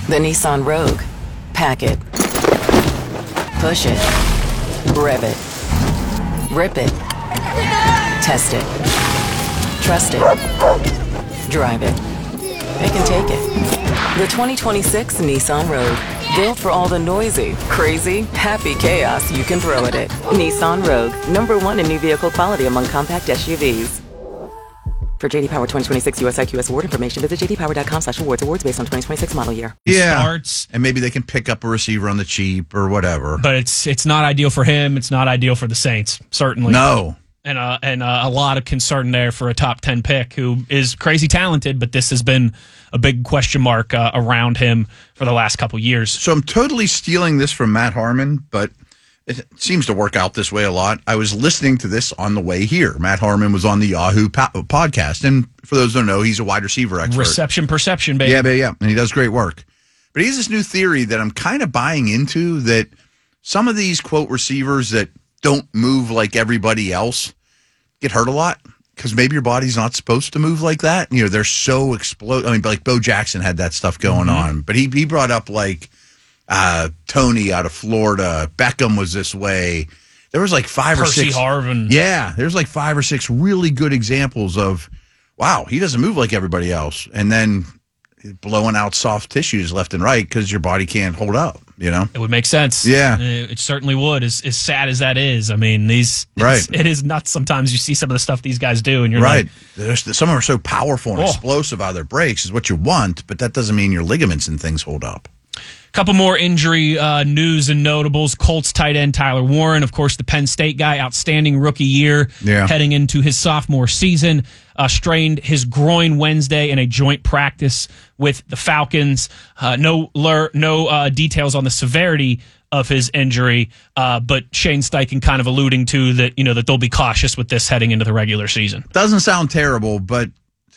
The Nissan Rogue. Pack it. Push it. Rev it. Rip it. Test it. Trust it. Drive it. It can take it. The 2026 Nissan Rogue. Built for all the noisy, crazy, happy chaos you can throw at it. Nissan Rogue. #1 in new vehicle quality among compact SUVs. For JD Power 2026 US IQS award information, visit jdpower.com/awards. Awards based on 2026 model year. Yeah, Starts, and maybe they can pick up a receiver on the cheap or whatever. but it's not ideal for him. It's not ideal for the Saints, certainly. No. And a lot of concern there for a top 10 pick who is crazy talented, but this has been a big question mark around him for the last couple years. So I'm totally stealing this from Matt Harmon, but it seems to work out this way a lot. I was listening to this on the way here. Matt Harmon was on the Yahoo podcast, and for those who don't know, he's a wide receiver expert. Reception perception, baby. Yeah, and he does great work. But he has this new theory that I'm kind of buying into, that some of these, quote, receivers that don't move like everybody else get hurt a lot because maybe your body's not supposed to move like that. You know, they're so explosive. I mean, like Bo Jackson had that stuff going on, but he brought up like Tony out of Florida. Beckham was this way. There was like five Percy or six. Harvin. Yeah, there's like 5 or 6 really good examples of, wow, he doesn't move like everybody else. And then blowing out soft tissues left and right because your body can't hold up, you know? It would make sense. Yeah. It certainly would, as sad as that is. I mean, Right. it is nuts sometimes you see some of the stuff these guys do, and you're Right. like... Some of them are so powerful and explosive out of their breaks is what you want, but that doesn't mean your ligaments and things hold up. Couple more injury news and notables. Colts tight end Tyler Warren, of course, the Penn State guy, outstanding rookie year, heading into his sophomore season. Strained his groin Wednesday in a joint practice with the Falcons. No details on the severity of his injury, but Shane Steichen kind of alluding to that, that they'll be cautious with this heading into the regular season. Doesn't sound terrible, but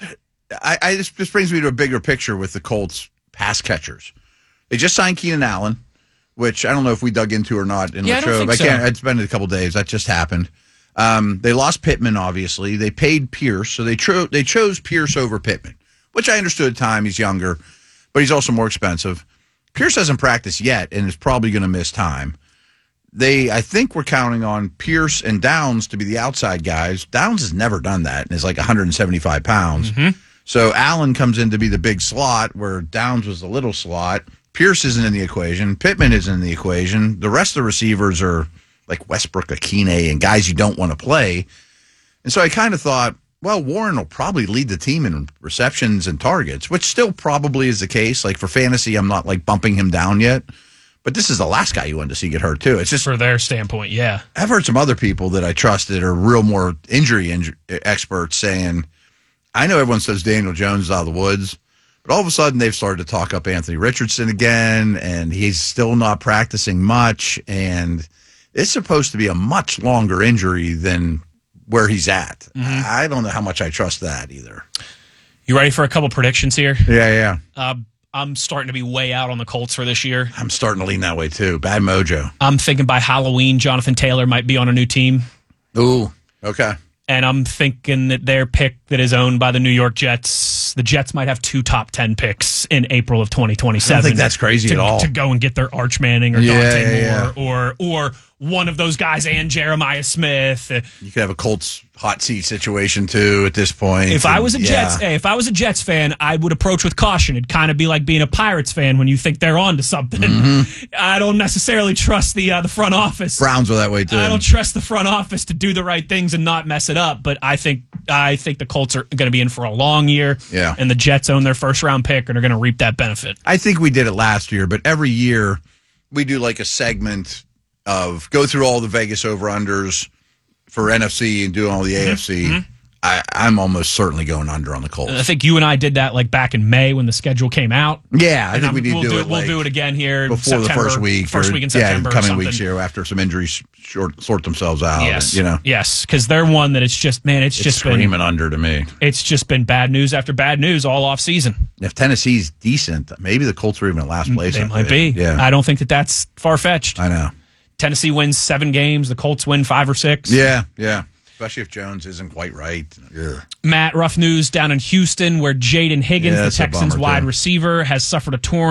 this brings me to a bigger picture with the Colts pass catchers. They just signed Keenan Allen, which I don't know if we dug into or not in the show. I don't think so. It's been a couple days. That just happened. They lost Pittman, obviously. They paid Pierce, so they chose Pierce over Pittman, which I understood at the time. He's younger, but he's also more expensive. Pierce hasn't practiced yet and is probably going to miss time. I think we're counting on Pierce and Downs to be the outside guys. Downs has never done that and is like 175 pounds. Mm-hmm. So Allen comes in to be the big slot where Downs was the little slot. Pierce isn't in the equation. Pittman isn't in the equation. The rest of the receivers are like Westbrook, Akine, and guys you don't want to play. And so I kind of thought, well, Warren will probably lead the team in receptions and targets, which still probably is the case. Like for fantasy, I'm not like bumping him down yet. But this is the last guy you wanted to see get hurt, too. It's just for their standpoint, yeah. I've heard some other people that I trust that are real more injury experts saying, I know everyone says Daniel Jones is out of the woods, but all of a sudden they've started to talk up Anthony Richardson again, and he's still not practicing much, and it's supposed to be a much longer injury than where he's at. Mm-hmm. I don't know how much I trust that either. You ready for a couple predictions here? Yeah. I'm starting to be way out on the Colts for this year. I'm starting to lean that way, too. Bad mojo. I'm thinking by Halloween, Jonathan Taylor might be on a new team. Ooh, okay. And I'm thinking that their pick that is owned by the New York Jets, the Jets might have 2 top 10 picks in April of 2027. I don't think that's crazy at all. To go and get their Arch Manning or Dante Moore or one of those guys and Jeremiah Smith. You could have a Colts hot seat situation too at this point. If I was a Jets fan, I would approach with caution. It'd kind of be like being a Pirates fan when you think they're on to something. Mm-hmm. I don't necessarily trust the front office. Browns are that way too. I don't trust the front office to do the right things and not mess it up. But I think the Colts are going to be in for a long year. Yeah. And the Jets own their first round pick and are going to reap that benefit. I think we did it last year, but every year we do like a segment of go through all the Vegas over-unders for NFC and do all the AFC. Mm-hmm. I'm almost certainly going under on the Colts. I think you and I did that like back in May when the schedule came out. Yeah, I think we need to do it. We'll do it again here before September, the first week in September. Coming weeks here after some injuries sort themselves out. Yes, and, yes, because they're one that it's just screaming been under to me. It's just been bad news after bad news all off season. If Tennessee's decent, maybe the Colts are even in last place. They might be. Yeah, I don't think that's far fetched. I know. Tennessee wins 7 games. The Colts win 5 or 6. Yeah. Especially if Jones isn't quite right. Yeah. Matt, rough news down in Houston where Jaden Higgins, the Texans wide receiver, has suffered a torn